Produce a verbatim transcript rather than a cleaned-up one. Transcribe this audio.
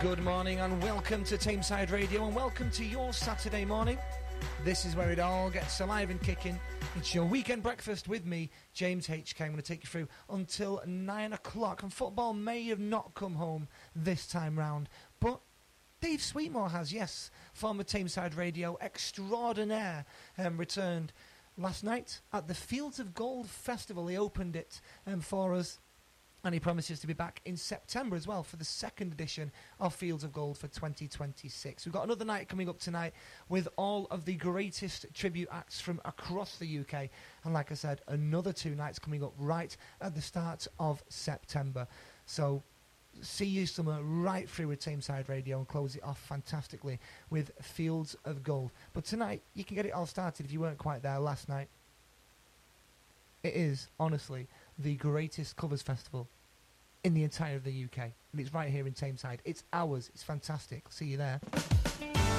Good morning and welcome to Tameside Radio and welcome to your Saturday morning. This is where it all gets alive and kicking. It's your weekend breakfast with me, James H K. I'm going to take you through until nine o'clock. And football may have not come home this time round, but Dave Sweetmore has, yes. Former Tameside Radio extraordinaire um, returned last night at the Fields of Gold Festival. He opened it um, for us. And he promises to be back in September as well for the second edition of Fields of Gold for twenty twenty-six. We've got another night coming up tonight with all of the greatest tribute acts from across the U K. And like I said, another two nights coming up right at the start of September. So see you summer right through with Tameside Radio and close it off fantastically with Fields of Gold. But tonight, you can get it all started if you weren't quite there last night. It is, honestly, the greatest covers festival in the entire of the U K. And it's right here in Tameside. It's ours. It's fantastic. See you there.